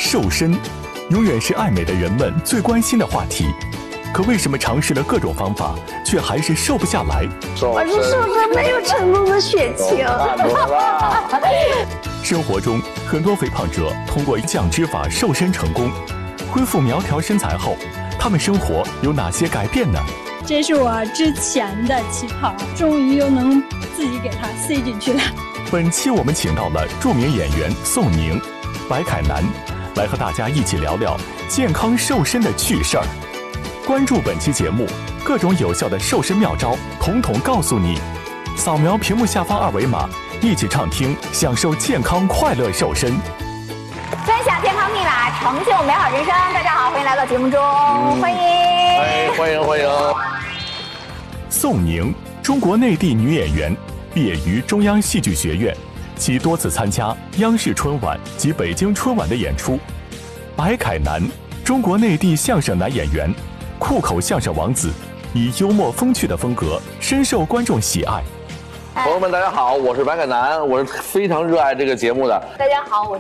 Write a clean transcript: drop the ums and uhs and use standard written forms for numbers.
瘦身，永远是爱美的人们最关心的话题。可为什么尝试了各种方法，却还是瘦不下来？ 我是瘦身没有成功的血清。 生活中，很多肥胖者通过降脂法瘦身成功，恢复苗条身材后，他们生活有哪些改变呢？ 这是我之前的旗袍，终于又能自己给它塞进去了。 本期我们请到了著名演员宋宁、白凯南，来和大家一起聊聊健康瘦身的趣事儿。关注本期节目，各种有效的瘦身妙招，统统告诉你。扫描屏幕下方二维码，一起畅听，享受健康快乐瘦身。 分享健康密码，成就美好人生。大家好，欢迎来到节目中，欢迎， 欢迎。 宋宁，中国内地女演员，毕业于中央戏剧学院，其多次参加央视春晚及北京春晚的演出。白凯南，中国内地相声男演员，酷口相声王子，以幽默风趣的风格深受观众喜爱。 朋友们，大家好，我是白凯南，我是非常热爱这个节目的。 大家好，我